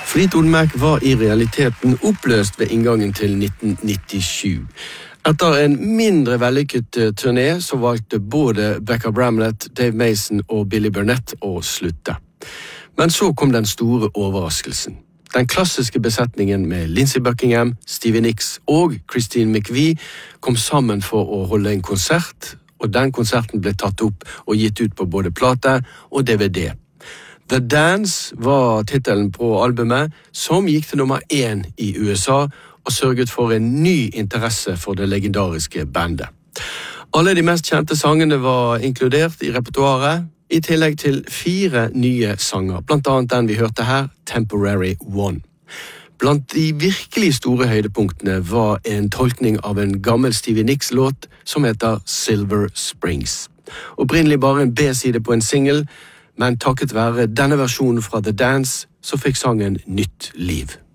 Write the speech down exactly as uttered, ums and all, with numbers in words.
Fleetwood Mac var i realiteten oppløst ved inngangen til nitten nittisju. Etter en mindre vellykket turné så valgte både Becca Bramlett, Dave Mason og Billy Burnett å slutte. Men så kom den store overraskelsen. Den klassiske besetningen med Lindsey Buckingham, Stevie Nicks og Christine McVie kom sammen for å holde en konsert, og den konserten ble tatt opp og gitt ut på både plate og D V D. The Dance var titelen på albumet, som gikk til nummer én i U S A og sørget for en ny interesse for det legendariske bandet. Alle de mest kjente sangene var inkludert i repertoaret, i tillegg til fire nye sanger, blant annet den vi hørte her, Temporary One. Blant de virkelig store høydepunktene var en tolkning av en gammel Stevie Nicks-låt som heter Silver Springs. Opprinnelig bare en B-side på en single, men takket være denne versjonen fra The Dance så fikk sangen nytt liv.